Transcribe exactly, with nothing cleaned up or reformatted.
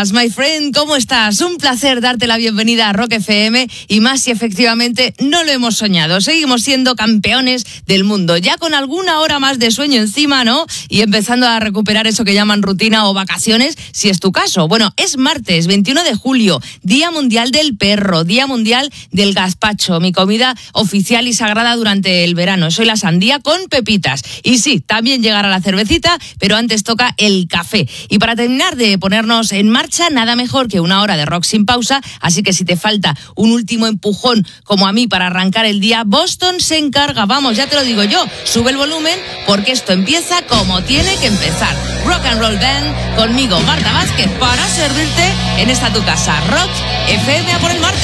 buenas, my friend, ¿cómo estás? Un placer darte la bienvenida a Rock F M y más si efectivamente no lo hemos soñado. Seguimos siendo campeones del mundo, ya con alguna hora más de sueño encima, ¿no? Y empezando a recuperar eso que llaman rutina o vacaciones, si es tu caso. Bueno, es martes veintiuno de julio, Día Mundial del Perro, Día Mundial del Gazpacho, mi comida oficial y sagrada durante el verano. Soy la sandía con pepitas. Y sí, también llegará la cervecita, pero antes toca el café. Y para terminar de ponernos en marcha, nada mejor que una hora de rock sin pausa, así que si te falta un último empujón como a mí para arrancar el día, Boston se encarga. Vamos, ya te lo digo yo, sube el volumen porque esto empieza como tiene que empezar. Rock and Roll Band, conmigo Marta Vázquez, para servirte en esta tu casa. Rock F M a por el martes.